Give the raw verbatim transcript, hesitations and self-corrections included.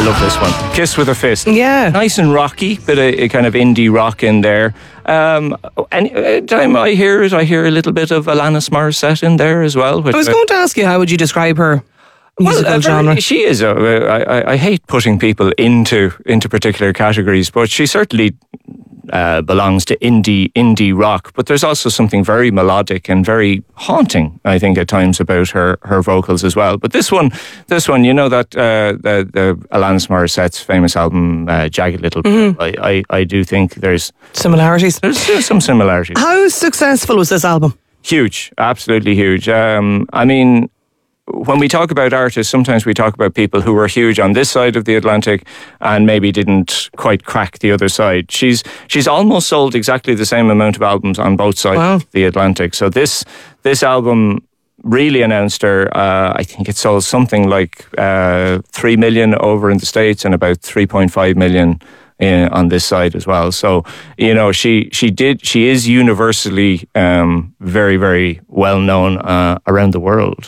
love this one. Kiss with a Fist. Yeah. Nice and rocky, bit of a kind of indie rock in there. Um, any time I hear it, I hear a little bit of Alanis Morissette in there as well. Which I was going to ask you, how would you describe her musical well, uh, genre? very, she is. A, I, I, I hate putting people into into particular categories, but she certainly uh, belongs to indie indie rock. But there's also something very melodic and very haunting, I think, at times about her, her vocals as well. But this one, this one, you know that uh, the the Alanis Morissette's famous album, uh, Jagged Little Pill. Mm-hmm. I, I I do think there's similarities. There's, there's some similarities. How successful was this album? Huge, absolutely huge. Um, I mean, when we talk about artists, sometimes we talk about people who were huge on this side of the Atlantic and maybe didn't quite crack the other side. She's she's almost sold exactly the same amount of albums on both sides wow. of the Atlantic. So this this album really announced her. Uh, I think it sold something like uh, three million over in the States and about three point five million in, on this side as well. So, you know, she she did she is universally um, very, very well known uh, around the world.